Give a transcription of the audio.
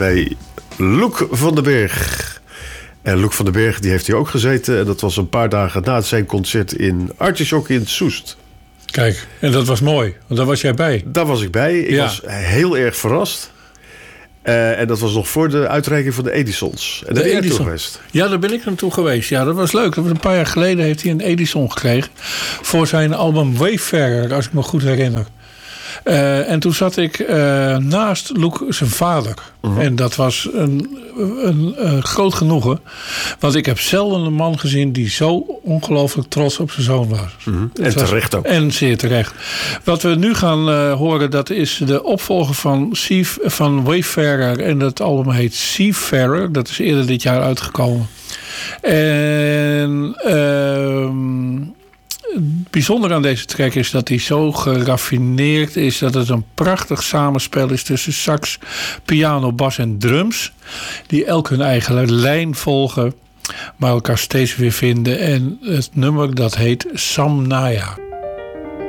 bij Loek van den Berg. En Loek van den Berg die heeft hier ook gezeten. En dat was een paar dagen na zijn concert in Artichok in Soest. Kijk, en dat was mooi, want daar was jij bij. Daar was ik bij. Ik was heel erg verrast. En dat was nog voor de uitreiking van de Edisons. En daar ben je naartoe geweest. Ja, daar ben ik naartoe geweest. Ja, dat was leuk. Een paar jaar geleden heeft hij een Edison gekregen voor zijn album Wayfarer, als ik me goed herinner. En toen zat ik naast Loek zijn vader. Uh-huh. En dat was een groot genoegen. Want ik heb zelden een man gezien die zo ongelooflijk trots op zijn zoon was. Uh-huh. En terecht ook. En zeer terecht. Wat we nu gaan horen, dat is de opvolger van Wayfarer. En dat album heet Seafarer. Dat is eerder dit jaar uitgekomen. En het bijzondere aan deze track is dat hij zo geraffineerd is dat het een prachtig samenspel is tussen sax, piano, bas en drums. Die elk hun eigen lijn volgen, maar elkaar steeds weer vinden. En het nummer dat heet Samnaya.